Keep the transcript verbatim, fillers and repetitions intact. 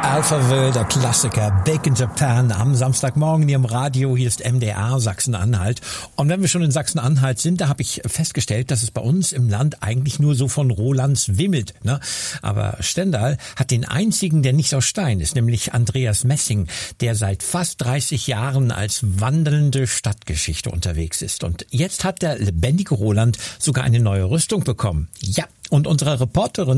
Alphaville, der Klassiker Big in Japan am Samstagmorgen in Ihrem Radio. Hier ist M D R Sachsen-Anhalt. Und wenn wir schon in Sachsen-Anhalt sind, da habe ich festgestellt, dass es bei uns im Land eigentlich nur so von Rolands wimmelt. Ne? Aber Stendal hat den einzigen, der nicht aus Stein ist, nämlich Andreas Messing, der seit fast dreißig Jahren als wandelnde Stadtgeschichte unterwegs ist. Und jetzt hat der lebendige Roland sogar eine neue Rüstung bekommen. Ja, und unsere Reporterin